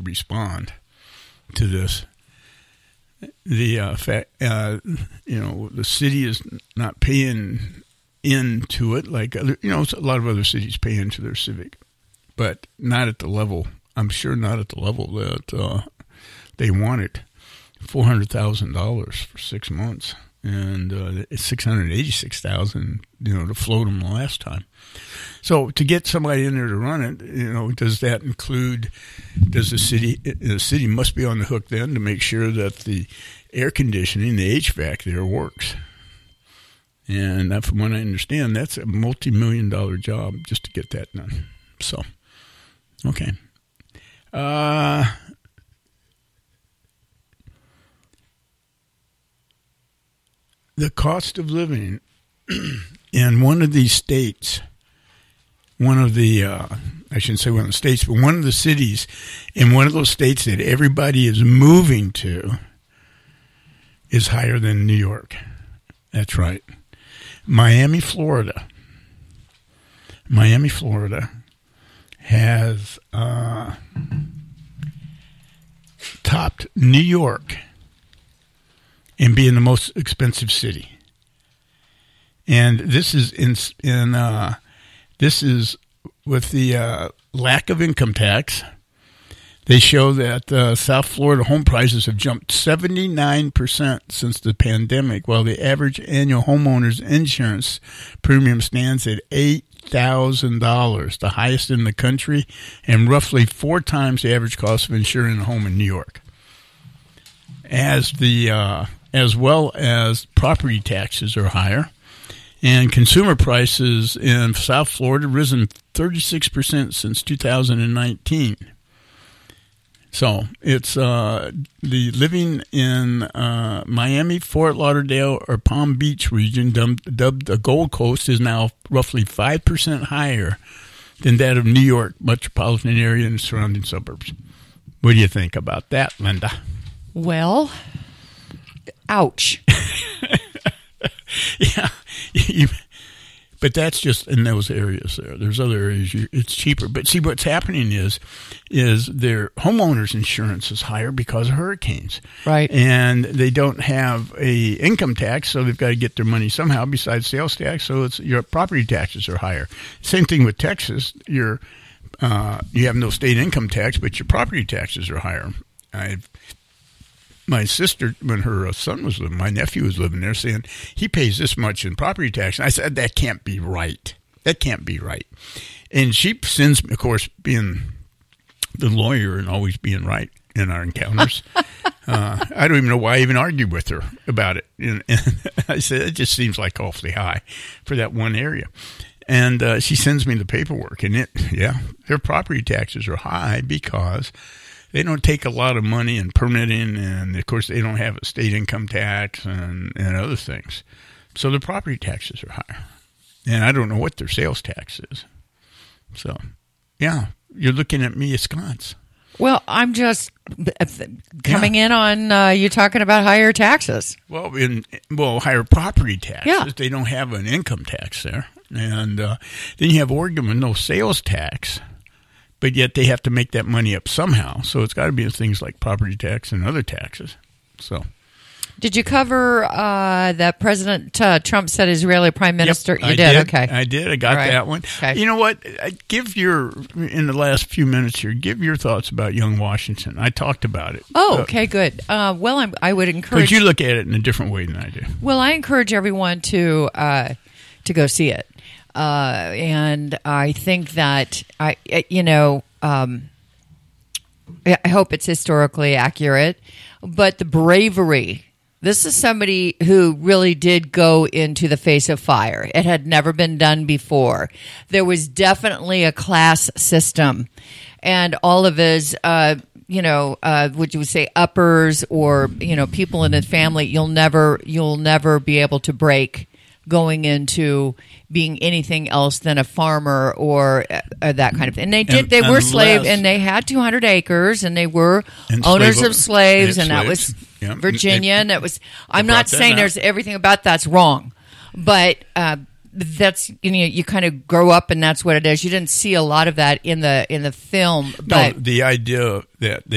respond to this. The the city is not paying into it like other, a lot of other cities pay into their civic, but not at the level. I'm sure not at the level that they wanted. $400,000 for 6 months, and it's $686,000, to float them last time. So to get somebody in there to run it, does that include? Does the city must be on the hook then to make sure that the air conditioning, the HVAC there works? And from what I understand, that's a multi-million-dollar job just to get that done. So, okay. The cost of living in one of these states, I shouldn't say one of the states, but one of the cities in one of those states that everybody is moving to is higher than New York. That's right. Miami, Florida has topped New York in being the most expensive city. And this is this is with the lack of income tax. They show that South Florida home prices have jumped 79% since the pandemic, while the average annual homeowner's insurance premium stands at $8,000, the highest in the country, and roughly 4 times the average cost of insuring a home in New York. As well as property taxes are higher, and consumer prices in South Florida risen 36% since 2019. So it's the living in Miami, Fort Lauderdale, or Palm Beach region, dubbed the Gold Coast, is now roughly 5% higher than that of New York metropolitan area and the surrounding suburbs. What do you think about that, Linda? Well, ouch. Yeah, but that's just in those areas there. There's other areas it's cheaper. But see, what's happening is their homeowners insurance is higher because of hurricanes. Right. And they don't have a income tax, so they've got to get their money somehow besides sales tax, so your property taxes are higher. Same thing with Texas. You have no state income tax, but your property taxes are higher. My sister, when her son was living, my nephew was living there, saying he pays this much in property tax. And I said, that can't be right. That can't be right. And she sends me, of course, being the lawyer and always being right in our encounters. I don't even know why I even argued with her about it. And I said, it just seems like awfully high for that one area. And she sends me the paperwork. And their property taxes are high because they don't take a lot of money in permitting, and of course they don't have a state income tax and other things. So their property taxes are higher. And I don't know what their sales tax is. So, yeah, you're looking at me askance. Well, I'm just coming in on you talking about higher taxes. Well, higher property taxes. Yeah. They don't have an income tax there. And then you have Oregon with no sales tax. But yet they have to make that money up somehow. So it's got to be things like property tax and other taxes. So, did you cover that President Trump said Israeli Prime Minister? Yep, you did? Okay. I did. I got that one. Okay. You know what? In the last few minutes here, give your thoughts about Young Washington. I talked about it. Oh, okay, good. Well, I would encourage. Because you look at it in a different way than I do. Well, I encourage everyone to go see it. And I think that I hope it's historically accurate, but the bravery. This is somebody who really did go into the face of fire. It had never been done before. There was definitely a class system, and all of his, would you say uppers or people in his family, you'll never be able to break going into being anything else than a farmer or that kind of thing. And they were slaves, and they had 200 acres, and they were owners of slaves, and that was Virginia. And that was, I'm not saying there's everything about that's wrong, but that's, you kind of grow up and that's what it is. You didn't see a lot of that in the film. But no, the idea that